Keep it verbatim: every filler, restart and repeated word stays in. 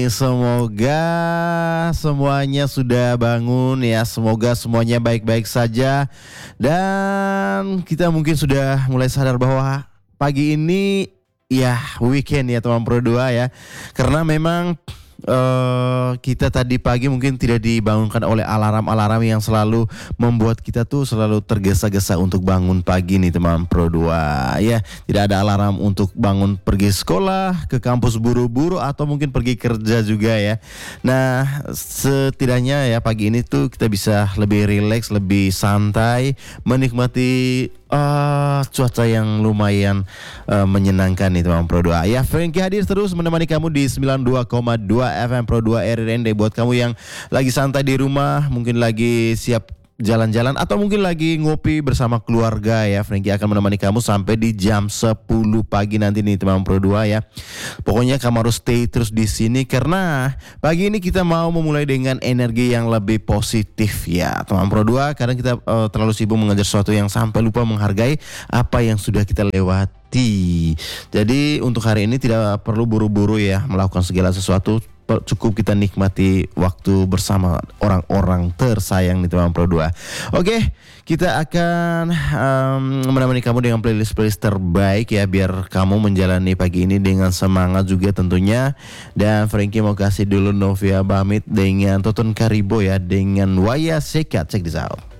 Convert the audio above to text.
Semoga semuanya sudah bangun ya, semoga semuanya baik-baik saja. Dan kita mungkin sudah mulai sadar bahwa pagi ini ya weekend ya teman Pro dua ya. Karena memang Uh, kita tadi pagi mungkin tidak dibangunkan oleh alarm-alarm yang selalu membuat kita tuh selalu tergesa-gesa untuk bangun pagi nih teman Pro dua ya. Tidak ada alarm untuk bangun pergi sekolah, ke kampus buru-buru atau mungkin pergi kerja juga ya. Nah setidaknya ya pagi ini tuh kita bisa lebih rileks, lebih santai, menikmati Uh, cuaca yang lumayan uh, menyenangkan nih teman Pro dua. Ya, Frankie hadir terus menemani kamu di sembilan puluh dua koma dua F M Pro dua R R N D. Buat kamu yang lagi santai di rumah, mungkin lagi siap jalan-jalan atau mungkin lagi ngopi bersama keluarga ya, Frankie akan menemani kamu sampai di jam sepuluh pagi nanti nih teman Pro dua ya. Pokoknya kamu harus stay terus di sini karena pagi ini kita mau memulai dengan energi yang lebih positif ya teman Pro dua. Kadang kita uh, terlalu sibuk mengejar sesuatu yang sampai lupa menghargai apa yang sudah kita lewati. Jadi untuk hari ini tidak perlu buru-buru ya melakukan segala sesuatu. Cukup kita nikmati waktu bersama orang-orang tersayang di teman Pro dua. Oke, kita akan um, menemani kamu dengan playlist-playlist terbaik ya, biar kamu menjalani pagi ini dengan semangat juga tentunya. Dan Frankie mau kasih dulu Novia pamit dengan Toton Karibo ya, dengan Waya Sekat. Check this out.